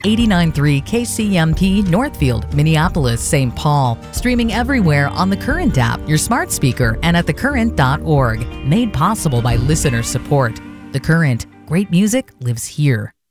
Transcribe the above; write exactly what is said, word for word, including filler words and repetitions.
eighty-nine point three K C M P Northfield, Minneapolis, Saint Paul. Streaming everywhere on the Current app, your smart speaker, and at the current dot org. Made possible by listener support. The Current. Great music lives here.